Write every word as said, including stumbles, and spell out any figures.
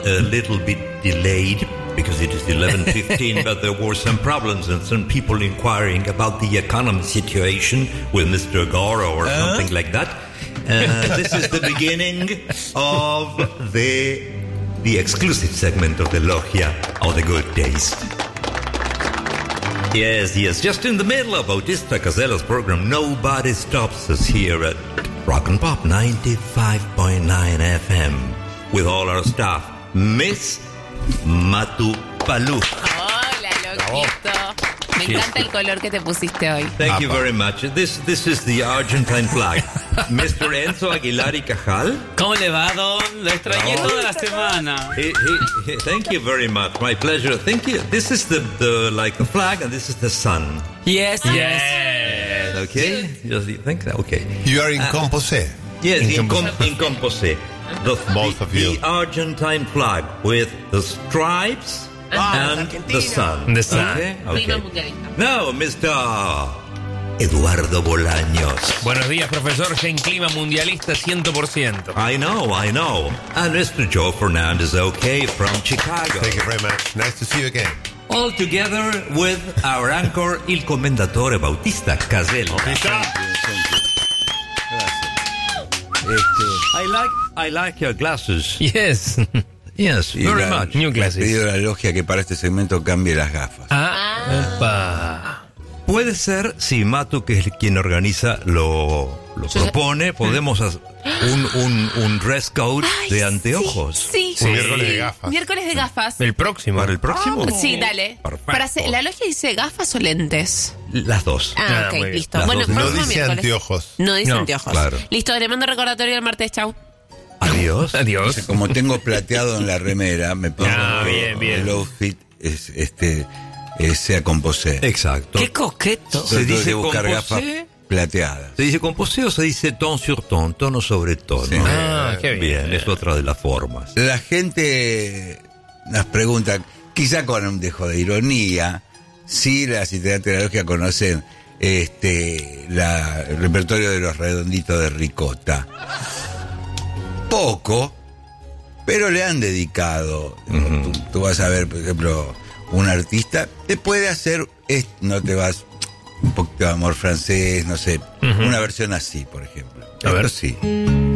a little bit delayed because it is eleven fifteen, but there were some problems and some people inquiring about the economy situation with Mister Goro or uh? something like that. Uh, this is the beginning of the the exclusive segment of the Logia of the Good Taste. Yes, yes, just in the middle of Bautista Casella's program, nobody stops us here at Rock and Pop ninety-five point nine F M with all our staff. Miss Matu Palú. Hola, loquito. Me encanta el color que te pusiste hoy. Thank you very much. This this is the Argentine flag. Mister Enzo Aguilar y Cajal. ¿Cómo le va, Don? Lo extrañé Oh. toda la semana. He, he, he, thank you very much. My pleasure. Thank you. This is the, the like the flag and this is the sun. Yes, yes. yes. Okay? Just think that. Okay. You are in Uh, Composé. Yes, in, in com- Composé. in Composé. The, Both the, of you. The Argentine flag with the stripes Ah, and the sun. The sun. Okay? Clima Okay. mundialista. Now, Mister Eduardo Bolaños. Buenos días, profesor. Ya en clima mundialista cien por ciento. I know, I know. And Mister Joe Fernandez, okay, from Chicago. Thank you very much. Nice to see you again. All together with our anchor, il commendatore Bautista Casella. I like, I like your glasses. Yes. Yes, Y very la- much. New Le glasses. pido a la logia que para este segmento cambie las gafas. Ah, opa. Puede ser, si Matu, que es quien organiza, lo, lo Yo- propone, podemos hacer un, un, un dress code Ay, de anteojos. Sí, sí. Un miércoles de gafas. Miércoles de gafas. El próximo. ¿Para el próximo? Sí, dale. Perfecto. Para hacer- ¿La logia dice gafas o lentes? Las dos. Ah, Ah, ok, muy bien. listo. Las Bueno, dos. No próximo dice miércoles. anteojos. No dice No, anteojos. claro. Listo, le mando recordatorio el martes, chau. Adiós. Adiós. Como tengo plateado en la remera, me pongo Ah, que bien, bien. el outfit es, este, eh, sea Composé. Exacto. Qué coqueto. Se Tengo dice que buscar composé. gafas plateadas. ¿Se dice composé o se dice ton sur ton, tono sobre tono? Sí. Ah, qué bien. Bien, es otra de las formas. La gente nos pregunta, quizá con un dejo de ironía, si las integrantes de la logia conocen este, la, el repertorio de los redonditos de ricota. Poco, pero le han dedicado. Ujú. tú, tú vas a ver, por ejemplo, un artista te puede hacer, es- no te vas un poquito de amor francés, no sé, Ujú. una versión así, por ejemplo. A ver. Esto sí.